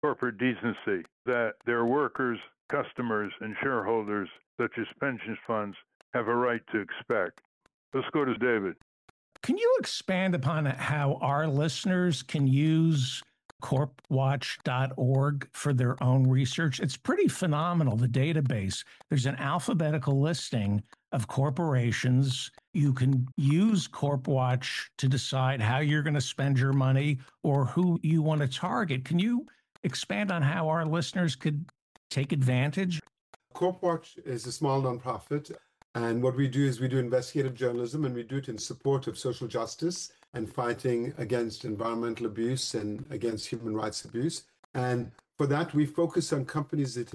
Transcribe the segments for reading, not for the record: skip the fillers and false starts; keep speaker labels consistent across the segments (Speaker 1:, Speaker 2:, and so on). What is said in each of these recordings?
Speaker 1: corporate decency that their workers, customers, and shareholders, such as pension funds, have a right to expect. Let's go to David.
Speaker 2: Can you expand upon how our listeners can use corpwatch.org for their own research? It's pretty phenomenal, the database. There's an alphabetical listing of corporations. You can use CorpWatch to decide how you're going to spend your money or who you want to target. Can you expand on how our listeners could take advantage?
Speaker 3: CorpWatch is a small nonprofit. And what we do is we do investigative journalism, and we do it in support of social justice and fighting against environmental abuse and against human rights abuse. And for that, we focus on companies that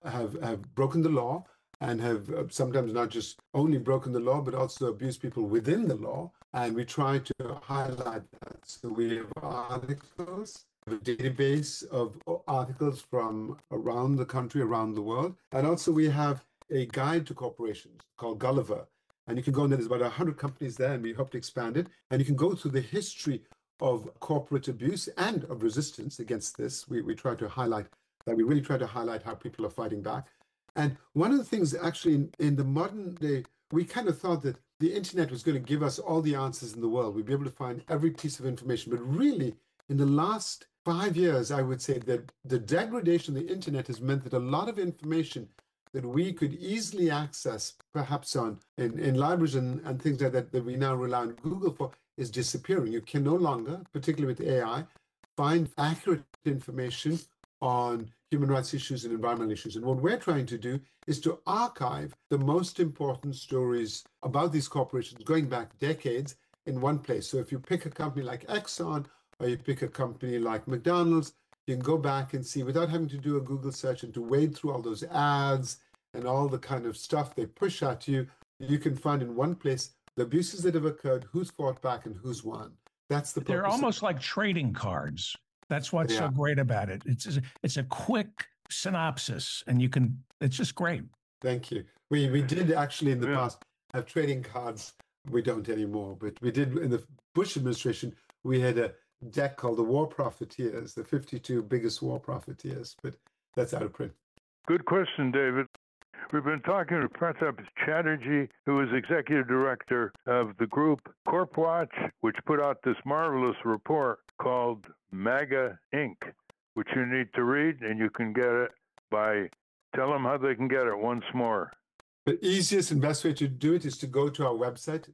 Speaker 3: have broken the law and have sometimes not just only broken the law, but also abused people within the law. And we try to highlight that. So we have articles, a database of articles from around the country, around the world. And also we have a guide to corporations called Gulliver. And you can go in there, there's about 100 companies there, and we hope to expand it. And you can go through the history of corporate abuse and of resistance against this. We try to highlight that. We really try to highlight how people are fighting back. And one of the things actually in the modern day, we kind of thought that the internet was going to give us all the answers in the world. We'd be able to find every piece of information. But really, in the last 5 years, I would say that the degradation of the internet has meant that a lot of information that we could easily access, perhaps in libraries and things like that we now rely on Google for, is disappearing. You can no longer, particularly with AI, find accurate information on human rights issues and environmental issues. And what we're trying to do is to archive the most important stories about these corporations going back decades in one place. So if you pick a company like Exxon, or you pick a company like McDonald's, you can go back and see without having to do a Google search and to wade through all those ads and all the kind of stuff they push at you. You can find in one place the abuses that have occurred, who's fought back, and who's won. That's the purpose.
Speaker 2: They're almost like trading cards. That's what's so great about it. It's a quick synopsis, and it's just great.
Speaker 3: Thank you. We did actually in the past have trading cards. We don't anymore, but we did in the Bush administration. We had a deck called the War Profiteers, the 52 biggest war profiteers, but that's out of print.
Speaker 1: Good question, David. We've been talking to Pratap Chatterjee, who is executive director of the group CorpWatch, which put out this marvelous report called MAGA Inc., which you need to read, and you can get it by, tell them how they can get it once more.
Speaker 3: The easiest and best way to do it is to go to our website,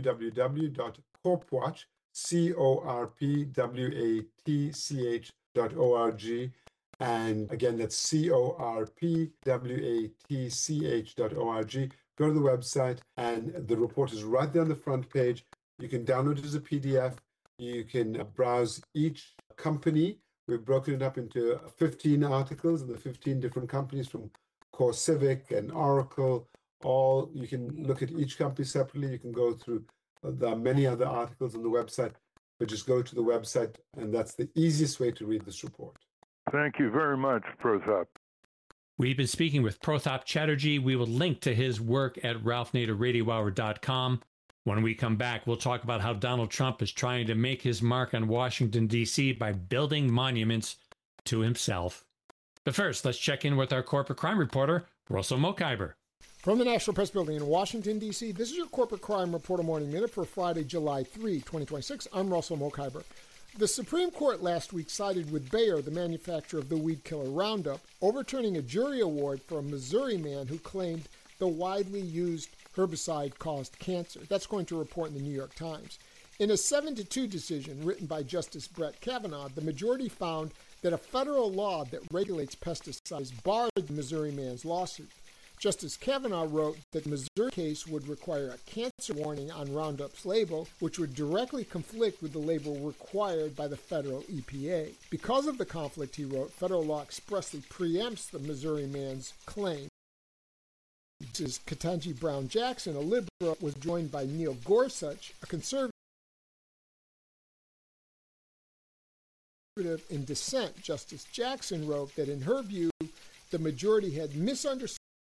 Speaker 3: www.corpwatch.org. corpwatch.org. And again, that's corpwatch.org. Go to the website, and the report is right there on the front page. You can download it as a PDF. You can browse each company. We've broken it up into 15 articles and the 15 different companies from CoreCivic and Oracle. You can look at each company separately. You can go through the many other articles on the website, but just go to the website, and that's the easiest way to read this report.
Speaker 1: Thank you very much, Pratap.
Speaker 4: We've been speaking with Pratap Chatterjee. We will link to his work at ralphnaderradiohour.com. When we come back, we'll talk about how Donald Trump is trying to make his mark on Washington, D.C. by building monuments to himself. But first, let's check in with our corporate crime reporter, Russell Mokhiber.
Speaker 5: From the National Press Building in Washington, D.C., this is your Corporate Crime Reporter Morning Minute for Friday, July 3, 2026. I'm Russell Mokhiber. The Supreme Court last week sided with Bayer, the manufacturer of the weed killer Roundup, overturning a jury award for a Missouri man who claimed the widely used herbicide caused cancer. That's going to report in the New York Times. In a 7-2 decision written by Justice Brett Kavanaugh, the majority found that a federal law that regulates pesticides barred the Missouri man's lawsuit. Justice Kavanaugh wrote that the Missouri case would require a cancer warning on Roundup's label, which would directly conflict with the label required by the federal EPA. Because of the conflict, he wrote, federal law expressly preempts the Missouri man's claim. Justice Ketanji Brown Jackson, a liberal, was joined by Neil Gorsuch, a conservative in dissent. Justice Jackson wrote that in her view, the majority had misunderstood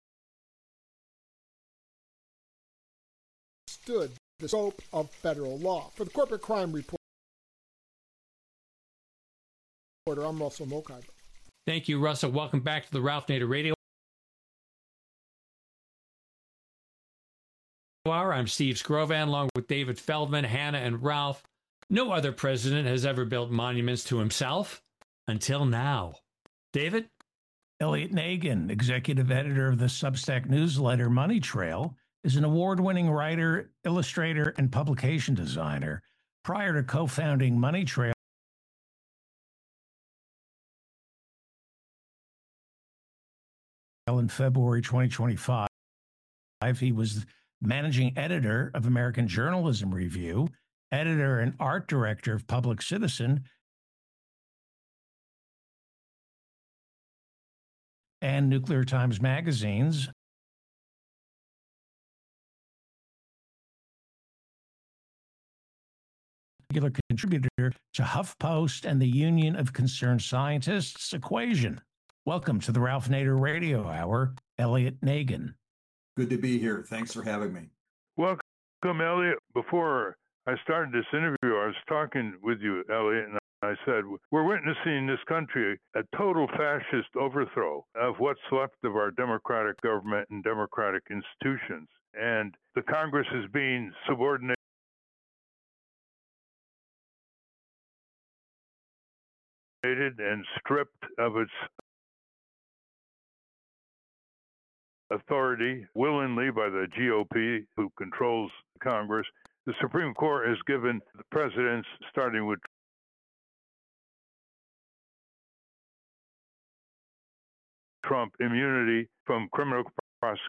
Speaker 5: the scope of federal law. For the Corporate Crime Reporter, I'm Russell Mokhiber.
Speaker 4: Thank you, Russell. Welcome back to the Ralph Nader Radio Hour. I'm Steve Skrovan, along with David Feldman, Hannah, and Ralph. No other president has ever built monuments to himself until now. David?
Speaker 2: Elliot Nagin, executive editor of the Substack newsletter Money Trail, is an award-winning writer, illustrator, and publication designer. Prior to co-founding Money Trail in February 2025, he was managing editor of American Journalism Review, editor and art director of Public Citizen, and Nuclear Times magazines. Regular contributor to HuffPost and the Union of Concerned Scientists Equation. Welcome to the Ralph Nader Radio Hour, Elliot Nagin.
Speaker 6: Good to be here. Thanks for having me.
Speaker 1: Welcome, Elliot. Before I started this interview, I was talking with you, Elliot, and I said, we're witnessing in this country a total fascist overthrow of what's left of our democratic government and democratic institutions. And the Congress is being subordinated and stripped of its authority willingly by the GOP, who controls Congress. The Supreme Court has given the presidents, starting with Trump, immunity from criminal prosecution